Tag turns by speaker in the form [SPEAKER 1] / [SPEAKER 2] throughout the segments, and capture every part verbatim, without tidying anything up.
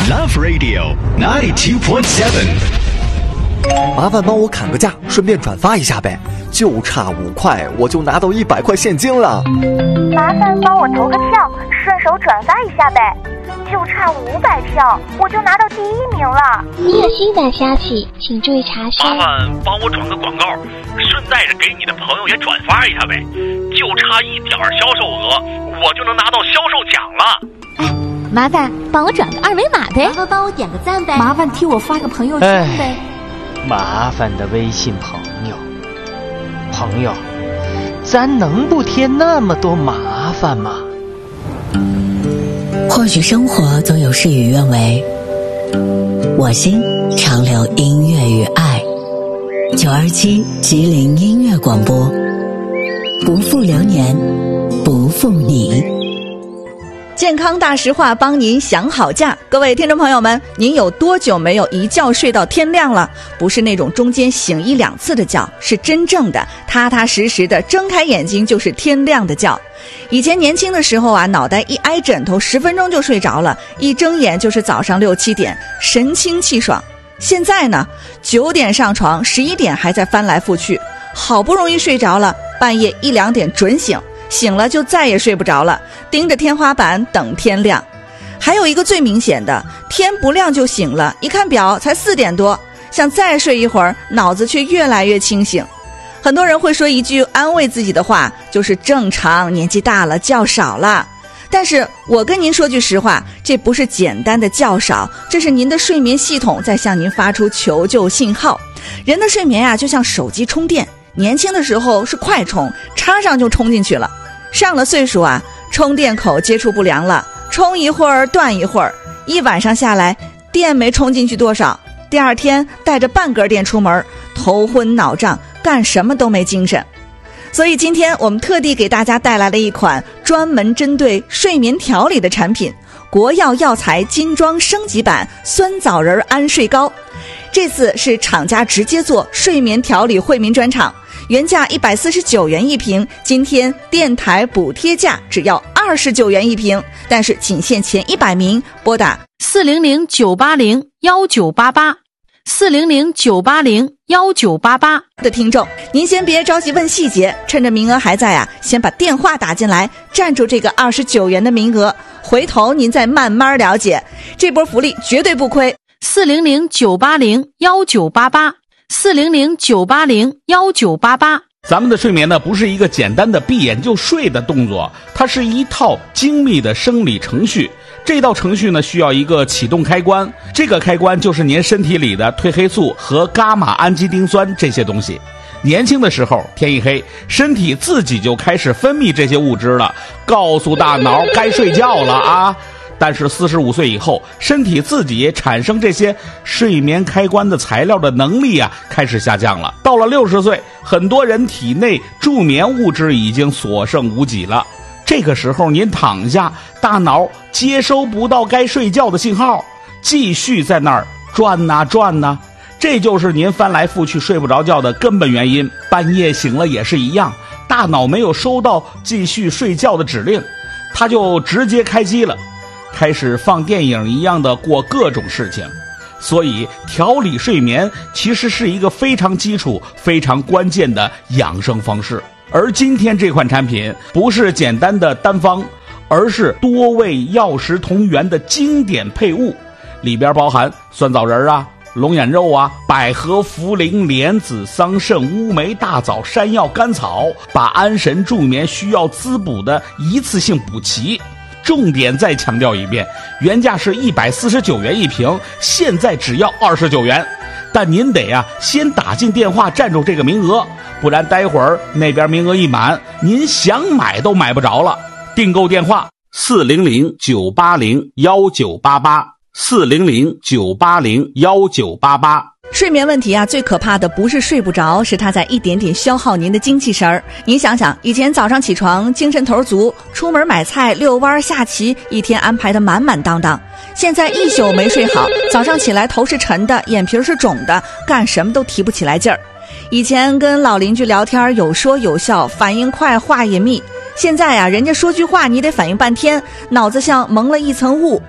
[SPEAKER 1] Love Radio ninety-two point seven。
[SPEAKER 2] 麻烦帮我砍个价，顺便转发一下呗，就差五块，我就拿到一百块现金了。
[SPEAKER 3] 麻烦帮我投个票，顺手转发一下呗，就差五百票，我就拿到第一名了。
[SPEAKER 4] 你有新版消息，请注意查询。
[SPEAKER 5] 麻烦帮我转个广告，顺带着给你的朋友也转发一下呗，就差一点销售额，我就能拿到销售奖了。
[SPEAKER 6] 哎，麻烦帮我转个二维码呗，
[SPEAKER 4] 麻烦帮我点个赞呗，
[SPEAKER 6] 麻烦替我发个朋友圈呗。
[SPEAKER 7] 麻烦的微信朋友，朋友，咱能不添那么多麻烦吗？
[SPEAKER 8] 或许生活总有事与愿违，我心常留音乐与爱。九二七吉林音乐广播，不负流年，不负你。
[SPEAKER 9] 健康大实话，帮您想好价。各位听众朋友们，您有多久没有一觉睡到天亮了？不是那种中间醒一两次的觉，是真正的踏踏实实的睁开眼睛就是天亮的觉。以前年轻的时候啊，脑袋一挨枕头十分钟就睡着了，一睁眼就是早上六七点，神清气爽。现在呢，九点上床，十一点还在翻来覆去，好不容易睡着了，半夜一两点准醒，醒了就再也睡不着了，盯着天花板等天亮。还有一个最明显的，天不亮就醒了，一看表才四点多，想再睡一会儿，脑子却越来越清醒。很多人会说一句安慰自己的话，就是正常，年纪大了觉少了。但是我跟您说句实话，这不是简单的觉少，这是您的睡眠系统在向您发出求救信号。人的睡眠啊，就像手机充电，年轻的时候是快充，插上就充进去了。上了岁数啊，充电口接触不良了，充一会儿断一会儿，一晚上下来电没充进去多少，第二天带着半根电出门，头昏脑胀，干什么都没精神。所以今天我们特地给大家带来了一款专门针对睡眠调理的产品，国药药材精装升级版酸枣仁安睡膏。这次是厂家直接做睡眠调理惠民专场，原价一百四十九元一瓶，今天电台补贴价只要二十九元一瓶，但是仅限前一百名，拨打
[SPEAKER 10] 四零零九八零幺九八八四零零九八零幺九八八
[SPEAKER 9] 的听众，您先别着急问细节，趁着名额还在啊，先把电话打进来，占住这个二十九元的名额，回头您再慢慢了解，这波福利绝对不亏。
[SPEAKER 10] 四零零九八零幺九八八四零零九八零幺九八八。
[SPEAKER 11] 咱们的睡眠呢，不是一个简单的闭眼就睡的动作，它是一套精密的生理程序。这道程序呢，需要一个启动开关，这个开关就是您身体里的褪黑素和伽马氨基丁酸这些东西。年轻的时候，天一黑，身体自己就开始分泌这些物质了，告诉大脑该睡觉了啊。但是四十五岁以后，身体自己也产生这些睡眠开关的材料的能力啊，开始下降了。到了六十岁，很多人体内助眠物质已经所剩无几了。这个时候您躺下，大脑接收不到该睡觉的信号，继续在那儿转呐转呐，这就是您翻来覆去睡不着觉的根本原因。半夜醒了也是一样，大脑没有收到继续睡觉的指令，它就直接开机了，开始放电影一样的过各种事情。所以调理睡眠其实是一个非常基础非常关键的养生方式。而今天这款产品不是简单的单方，而是多味药食同源的经典配物，里边包含酸枣仁啊、龙眼肉啊、百合、茯苓、莲子、桑葚、乌梅、大枣、山药、甘草，把安神助眠需要滋补的一次性补齐。重点再强调一遍，原价是一百四十九元一瓶，现在只要二十九元。但您得啊先打进电话占住这个名额，不然待会儿那边名额一满，您想买都买不着了。订购电话四零零九八零幺九八八四零零九八零幺九八八。
[SPEAKER 9] 睡眠问题啊，最可怕的不是睡不着，是它在一点点消耗您的精气神儿。您想想，以前早上起床精神头足，出门买菜、遛弯、下棋，一天安排得满满当当。现在一宿没睡好，早上起来头是沉的，眼皮是肿的，干什么都提不起来劲儿。以前跟老邻居聊天有说有笑，反应快，话也密。现在啊，人家说句话你得反应半天，脑子像蒙了一层雾。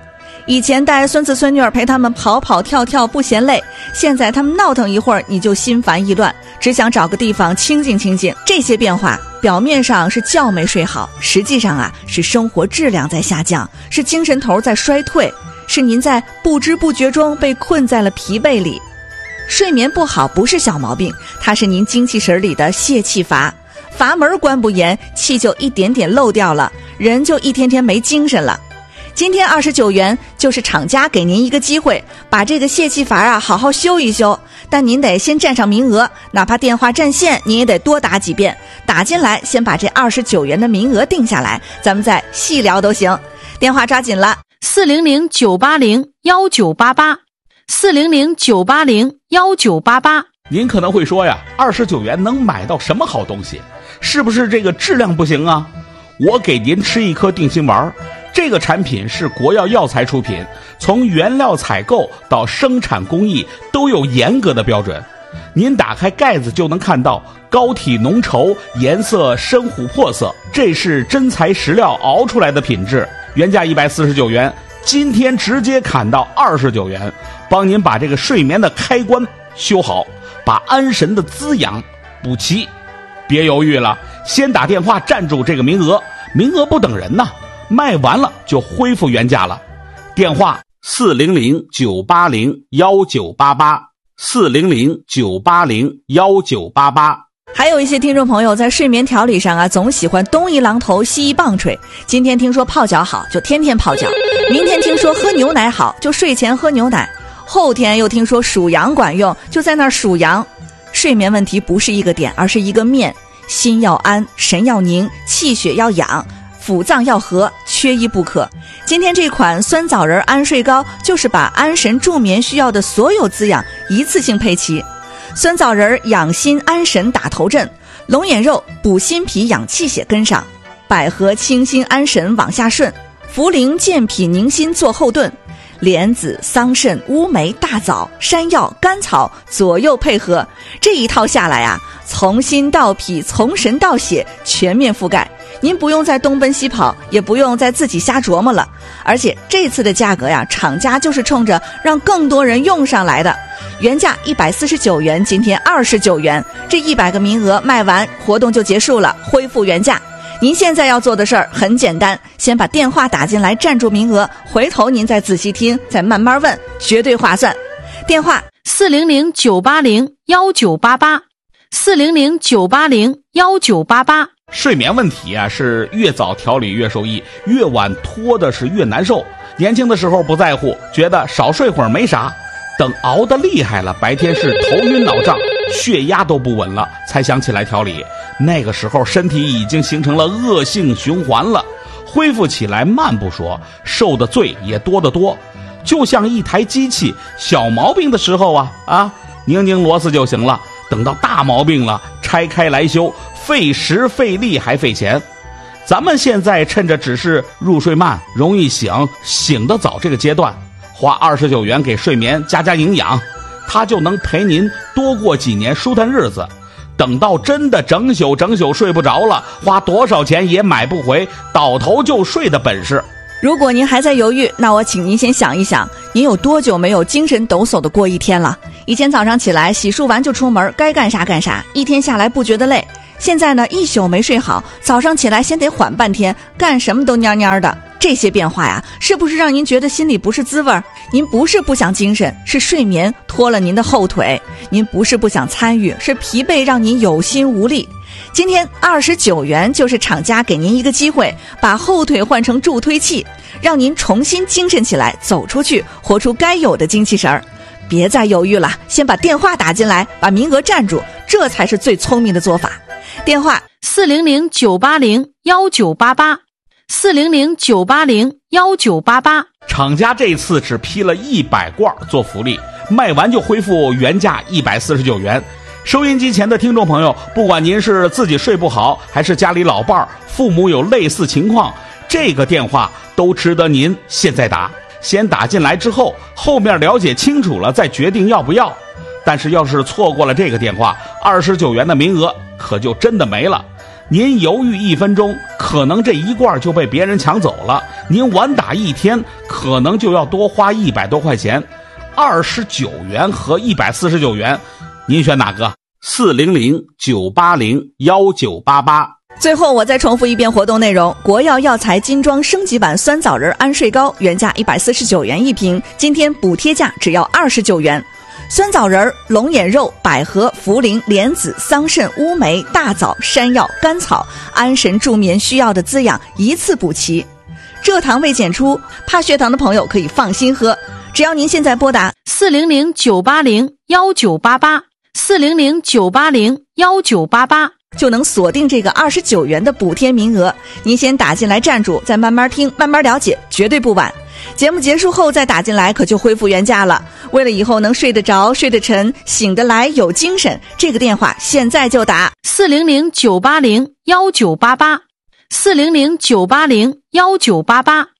[SPEAKER 9] 以前带孙子孙女儿陪他们跑跑跳跳不嫌累，现在他们闹腾一会儿你就心烦意乱，只想找个地方清静清静。这些变化表面上是觉没睡好，实际上啊是生活质量在下降，是精神头在衰退，是您在不知不觉中被困在了疲惫里。睡眠不好不是小毛病，它是您精气神里的泄气阀，阀门关不严，气就一点点漏掉了，人就一天天没精神了。今天二十九元就是厂家给您一个机会，把这个泄气阀啊好好修一修，但您得先占上名额，哪怕电话占线您也得多打几遍，打进来先把这二十九元的名额定下来，咱们再细聊都行。电话抓紧了，
[SPEAKER 10] 四零零九八零幺九八八，四零零九八零幺九八八。
[SPEAKER 11] 您可能会说呀，二十九元能买到什么好东西？是不是这个质量不行啊？我给您吃一颗定心丸，这个产品是国药药材出品，从原料采购到生产工艺都有严格的标准。您打开盖子就能看到膏体浓稠，颜色深琥珀色，这是真材实料熬出来的品质。原价一百四十九元，今天直接砍到二十九元，帮您把这个睡眠的开关修好，把安神的滋养补齐。别犹豫了，先打电话占住这个名额，名额不等人呐，卖完了就恢复原价了。电话四零零九八零幺九八八，四零零九八零幺九八八。
[SPEAKER 9] 还有一些听众朋友在睡眠调理上啊，总喜欢东一榔头西一棒槌。今天听说泡脚好，就天天泡脚；明天听说喝牛奶好，就睡前喝牛奶；后天又听说数羊管用，就在那儿数羊。睡眠问题不是一个点，而是一个面。心要安，神要宁，气血要养，腑脏要和，缺一不可。今天这款酸枣仁安睡膏就是把安神助眠需要的所有滋养一次性配齐。酸枣仁养心安神打头阵，龙眼肉补心脾养气血跟上，百合清心安神往下顺，茯苓健脾宁心做后盾，莲子桑葚乌梅大枣山药甘草左右配合，这一套下来啊，从心到脾从神到血全面覆盖，您不用再东奔西跑，也不用再自己瞎琢磨了。而且这次的价格呀，厂家就是冲着让更多人用上来的。原价一百四十九元，今天二十九元，这一百个名额卖完，活动就结束了，恢复原价。您现在要做的事儿很简单，先把电话打进来占住名额，回头您再仔细听，再慢慢问，绝对划算。电话
[SPEAKER 10] 四零零九八零幺九八八，四零零九八零幺九八八。
[SPEAKER 11] 睡眠问题啊，是越早调理越受益，越晚拖的是越难受。年轻的时候不在乎，觉得少睡会儿没啥，等熬得厉害了，白天是头晕脑胀，血压都不稳了，才想起来调理。那个时候身体已经形成了恶性循环了，恢复起来慢不说，受的罪也多得多。就像一台机器，小毛病的时候啊啊，拧拧螺丝就行了，等到大毛病了，拆开来修，费时费力还费钱。咱们现在趁着只是入睡慢，容易醒，醒得早这个阶段，花二十九元给睡眠加加营养，它就能陪您多过几年舒坦日子。等到真的整宿整宿睡不着了，花多少钱也买不回倒头就睡的本事。
[SPEAKER 9] 如果您还在犹豫，那我请您先想一想，您有多久没有精神抖擞的过一天了？以前早上起来洗漱完就出门，该干啥干啥，一天下来不觉得累。现在呢，一宿没睡好，早上起来先得缓半天，干什么都蔫蔫的。这些变化呀，是不是让您觉得心里不是滋味？您不是不想精神，是睡眠拖了您的后腿；您不是不想参与，是疲惫让您有心无力。今天二十九元就是厂家给您一个机会，把后腿换成助推器，让您重新精神起来，走出去，活出该有的精气神儿。别再犹豫了，先把电话打进来，把名额占住，这才是最聪明的做法。电话
[SPEAKER 10] 四零零九八零幺九八八，四零零九八零幺九八八。
[SPEAKER 11] 厂家这次只批了一百罐做福利，卖完就恢复原价一百四十九元。收音机前的听众朋友，不管您是自己睡不好，还是家里老伴儿、父母有类似情况，这个电话都值得您现在打。先打进来之后，后面了解清楚了再决定要不要。但是要是错过了这个电话，二十九元的名额可就真的没了。您犹豫一分钟，可可能这一罐就被别人抢走了，您晚打一天可能就要多花一百多块钱，二十九元和一百四十九元，您选哪个？四零零九八零幺九八八。
[SPEAKER 9] 最后我再重复一遍活动内容：国药药材精装升级版酸枣仁安睡膏原价一百四十九元一瓶，今天补贴价只要二十九元。酸枣仁、龙眼肉、百合、茯苓、莲子、桑葚、乌梅、大枣、山药、甘草，安神助眠需要的滋养一次补齐。蔗糖未检出，怕血糖的朋友可以放心喝。只要您现在拨打
[SPEAKER 10] 四零零九八零幺九八八四零零九八零幺九八八，
[SPEAKER 9] 就能锁定这个二十九元的补贴名额。您先打进来站住，再慢慢听，慢慢了解，绝对不晚。节目结束后再打进来，可就恢复原价了。为了以后能睡得着、睡得沉、醒得来、有精神，这个电话现在就打
[SPEAKER 10] 四零零九八零幺九八八四零零九八零幺九八八。